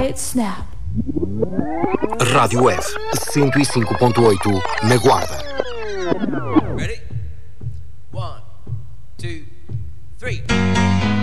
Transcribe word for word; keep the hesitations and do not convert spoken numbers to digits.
quiet snap. Rádio F, cento e cinco ponto oito, na Guarda. Ready? One, two, three.